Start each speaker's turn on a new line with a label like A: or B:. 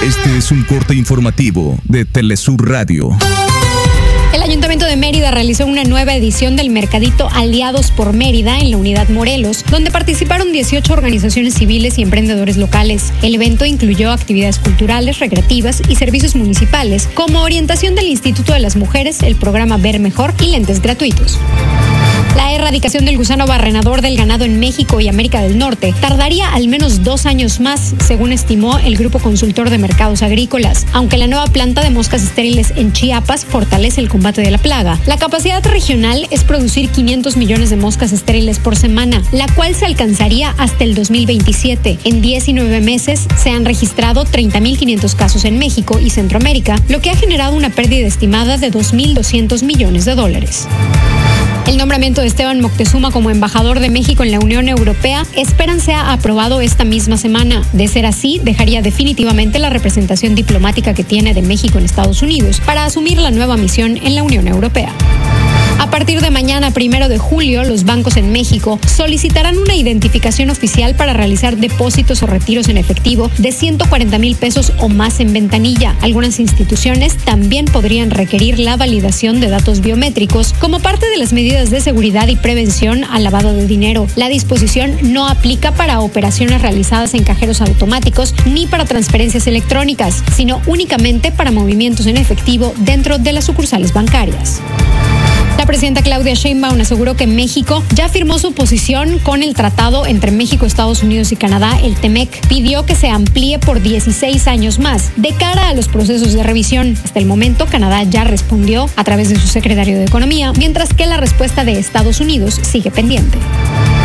A: Este es un corte informativo de Telesur Radio.
B: El Ayuntamiento de Mérida realizó una nueva edición del Mercadito Aliados por Mérida en la Unidad Morelos, donde participaron 18 organizaciones civiles y emprendedores locales. El evento incluyó actividades culturales, recreativas y servicios municipales, como orientación del Instituto de las Mujeres, el programa Ver Mejor y lentes gratuitos. La erradicación del gusano barrenador del ganado en México y América del Norte tardaría al menos 2 años más, según estimó el Grupo Consultor de Mercados Agrícolas. Aunque la nueva planta de moscas estériles en Chiapas fortalece el combate de la plaga, la capacidad regional es producir 500 millones de moscas estériles por semana, la cual se alcanzaría hasta el 2027. En 19 meses se han registrado 30.500 casos en México y Centroamérica, lo que ha generado una pérdida estimada de $2.200 millones. El nombramiento de Esteban Moctezuma como embajador de México en la Unión Europea esperan sea aprobado esta misma semana. De ser así, dejaría definitivamente la representación diplomática que tiene de México en Estados Unidos para asumir la nueva misión en la Unión Europea. A partir de mañana, 1 de julio, los bancos en México solicitarán una identificación oficial para realizar depósitos o retiros en efectivo de 140,000 pesos o más en ventanilla. Algunas instituciones también podrían requerir la validación de datos biométricos como parte de las medidas de seguridad y prevención al lavado de dinero. La disposición no aplica para operaciones realizadas en cajeros automáticos ni para transferencias electrónicas, sino únicamente para movimientos en efectivo dentro de las sucursales bancarias. La presidenta Claudia Sheinbaum aseguró que México ya firmó su posición con el tratado entre México, Estados Unidos y Canadá, el TEMEC. Pidió que se amplíe por 16 años más de cara a los procesos de revisión. Hasta el momento, Canadá ya respondió a través de su secretario de Economía, mientras que la respuesta de Estados Unidos sigue pendiente.